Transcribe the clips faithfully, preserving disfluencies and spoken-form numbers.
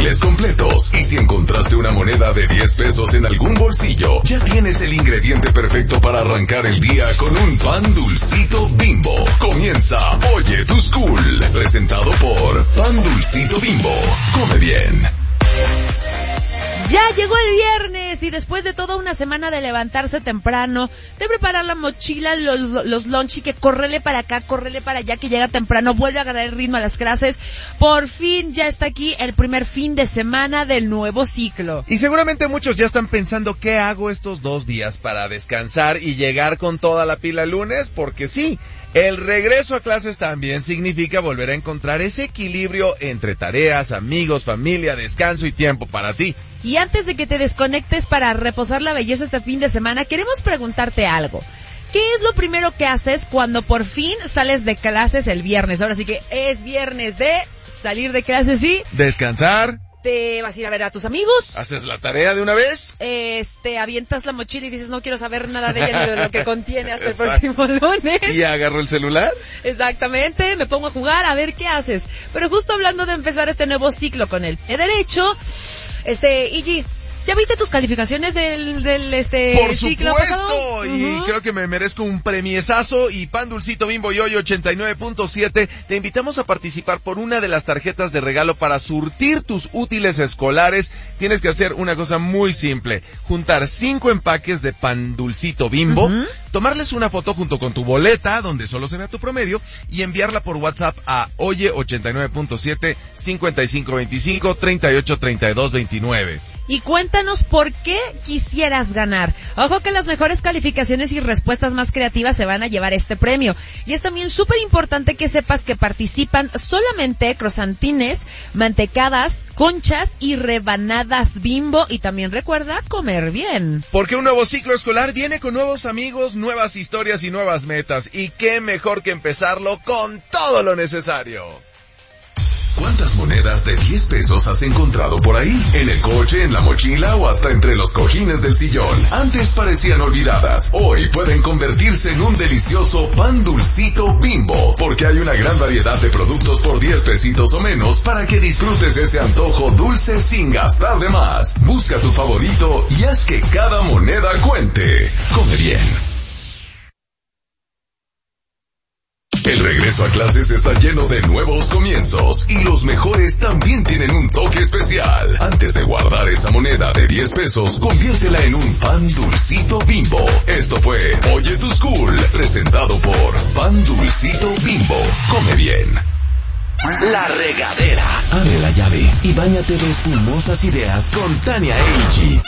útiles completos. Y si encontraste una moneda de diez pesos en algún bolsillo, ya tienes el ingrediente perfecto para arrancar el día con un pan dulcito Bimbo. Comienza Oye Tu School, presentado por Pan Dulcito Bimbo. Come bien. Ya llegó el viernes y después de toda una semana de levantarse temprano, de preparar la mochila, los, los lunch y que córrele para acá, córrele para allá, que llega temprano, vuelve a agarrar el ritmo a las clases, por fin ya está aquí el primer fin de semana del nuevo ciclo. Y seguramente muchos ya están pensando qué hago estos dos días para descansar y llegar con toda la pila el lunes, porque sí, el regreso a clases también significa volver a encontrar ese equilibrio entre tareas, amigos, familia, descanso y tiempo para ti. Y antes de que te desconectes para reposar la belleza este fin de semana, queremos preguntarte algo. ¿Qué es lo primero que haces cuando por fin sales de clases el viernes? Ahora sí que es viernes de salir de clases y... descansar. Te vas a ir a ver a tus amigos. ¿Haces la tarea de una vez? Este, avientas la mochila y dices, no quiero saber nada de ella ni de lo que contiene hasta Exacto. el próximo lunes. ¿Y agarro el celular? Exactamente, me pongo a jugar a ver qué haces. Pero justo hablando de empezar este nuevo ciclo con el pie derecho, este, Igi, ¿ya viste tus calificaciones del, del este Por ciclo supuesto, pasado? Y uh-huh. creo que me merezco un premiesazo. Y Pan Dulcito Bimbo y Hoy ochenta y nueve punto siete, te invitamos a participar por una de las tarjetas de regalo para surtir tus útiles escolares. Tienes que hacer una cosa muy simple: juntar cinco empaques de Pan Dulcito Bimbo, uh-huh. tomarles una foto junto con tu boleta, donde solo se vea tu promedio, y enviarla por WhatsApp a Oye ochenta y nueve punto siete, cincuenta y cinco veinticinco, treinta y ocho treinta y dos veintinueve. Y cuéntanos por qué quisieras ganar. Ojo que las mejores calificaciones y respuestas más creativas se van a llevar este premio. Y es también súper importante que sepas que participan solamente croissantines, mantecadas, conchas y rebanadas Bimbo. Y también recuerda comer bien. Porque un nuevo ciclo escolar viene con nuevos amigos, nuevas historias y nuevas metas. Y qué mejor que empezarlo con todo lo necesario. ¿Cuántas monedas de diez pesos has encontrado por ahí? ¿En el coche, en la mochila o hasta entre los cojines del sillón? Antes parecían olvidadas, hoy pueden convertirse en un delicioso pan dulcito Bimbo, porque hay una gran variedad de productos por diez pesitos o menos para que disfrutes ese antojo dulce sin gastar de más. Busca tu favorito y haz que cada moneda cuente. Come bien. El regreso a clases está lleno de nuevos comienzos y los mejores también tienen un toque especial. Antes de guardar esa moneda de diez pesos, conviértela en un pan dulcito Bimbo. Esto fue Oye Tu School, presentado por Pan Dulcito Bimbo. Come bien. La Regadera. Abre la llave y báñate de espumosas ideas con Tania Eiji.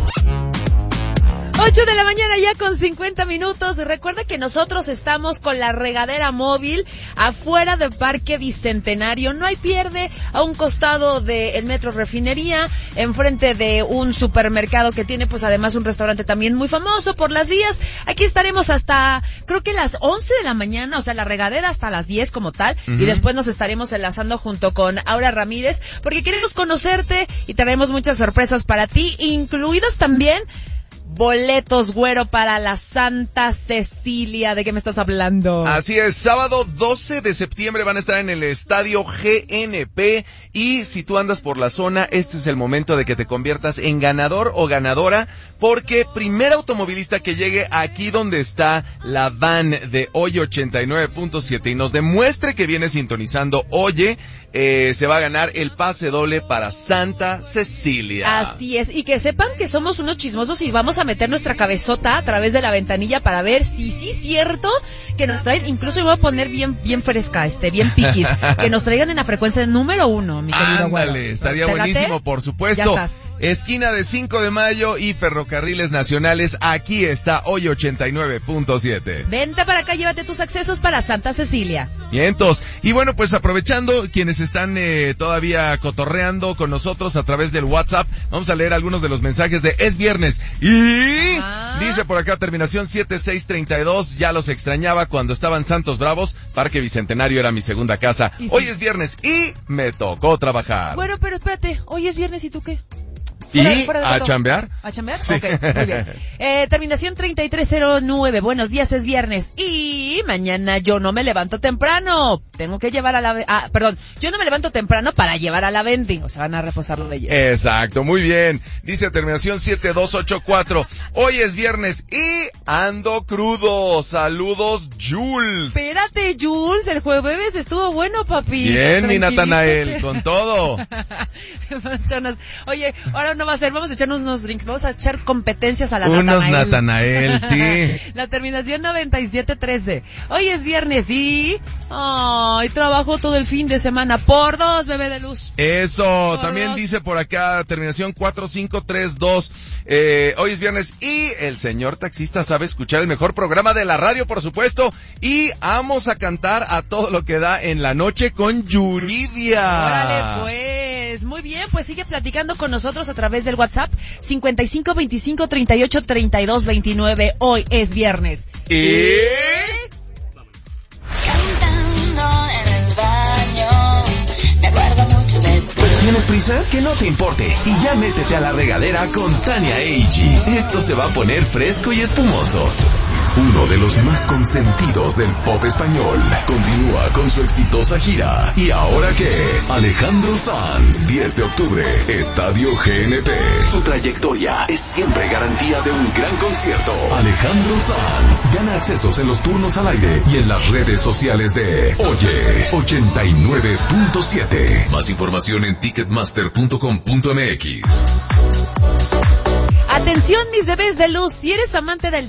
ocho de la mañana ya con cincuenta minutos. Recuerda que nosotros estamos con la regadera móvil afuera del Parque Bicentenario. No hay pierde, a un costado del Metro Refinería, enfrente de un supermercado que tiene pues además un restaurante también muy famoso por las vías. Aquí estaremos hasta creo que las once de la mañana, o sea la regadera hasta las diez como tal, uh-huh. y después nos estaremos enlazando junto con Aura Ramírez porque queremos conocerte y traemos muchas sorpresas para ti, incluidas también boletos, güero, para la Santa Cecilia. ¿De qué me estás hablando? Así es, sábado doce de septiembre van a estar en el Estadio G N P y si tú andas por la zona, este es el momento de que te conviertas en ganador o ganadora, porque primer automovilista que llegue aquí donde está la van de Oye ochenta y nueve punto siete y nos demuestre que viene sintonizando Oye, eh, se va a ganar el pase doble para Santa Cecilia. Así es, y que sepan que somos unos chismosos y vamos a meter nuestra cabezota a través de la ventanilla para ver si sí es cierto que nos traen, incluso yo voy a poner bien bien fresca, este, bien piquis, que nos traigan en la frecuencia número uno, mi querido güero. Ándale, estaría buenísimo, por supuesto. Esquina de cinco de mayo y Ferrocarriles Nacionales, aquí está Oye ochenta y nueve punto siete. Vente para acá, llévate tus accesos para Santa Cecilia. Vientos. Y bueno, pues aprovechando quienes están eh, todavía cotorreando con nosotros a través del WhatsApp, vamos a leer algunos de los mensajes de Es Viernes. Y ah. dice por acá, terminación siete seis treinta y dos, ya los extrañaba cuando estaban Santos Bravos, Parque Bicentenario era mi segunda casa. Sí. Hoy es viernes y me tocó trabajar. Bueno, pero espérate, hoy es viernes y tú qué. Fuera- ¿Y fuera de a cuarto. chambear? ¿A chambear? Sí. Ok, muy bien. Eh, terminación treinta y tres cero nueve. Buenos días, es viernes. Y mañana yo no me levanto temprano. Tengo que llevar a la... ve- Ah, perdón. Yo no me levanto temprano para llevar a la vending. O sea, van a reposar la belleza. Exacto, muy bien. Dice terminación siete dos ocho cuatro. Hoy es viernes y ando crudo. Saludos, Jules. Espérate, Jules. El jueves estuvo bueno, papi. Bien, mi Tranquilízate. Natanael, con todo. Vamos a echarnos- Oye, ahora no va a ser, vamos a echarnos unos drinks, vamos a echar competencias a la Unos Natanael. Natanael, sí. La terminación noventa y siete trece. Hoy es viernes y... Ay, trabajo todo el fin de semana. Por dos, bebé de luz. Eso, Por también dos. dice por acá, terminación cuatro cinco tres dos. Eh, hoy es viernes y el señor taxista sabe escuchar el mejor programa de la radio, por supuesto. Y vamos a cantar a todo lo que da en la noche con Yuridia. Órale, pues. Muy bien, pues sigue platicando con nosotros a través del WhatsApp cincuenta y cinco veinticinco treinta y ocho treinta y dos veintinueve. Hoy es viernes. Y... Cantando en el baño, me acuerdo mucho de ti. ¿Tienes prisa? Que no te importe y ya métete a la regadera con Tania Eiji. Esto se va a poner fresco y espumoso. Uno de los más consentidos del pop español continúa con su exitosa gira. ¿Y ahora qué? Alejandro Sanz, diez de octubre, Estadio G N P. Su trayectoria es siempre garantía de un gran concierto. Alejandro Sanz gana accesos en los turnos al aire y en las redes sociales de Oye ochenta y nueve punto siete. Más información en ticketmaster punto com punto m x. Atención, mis bebés de luz, si eres amante del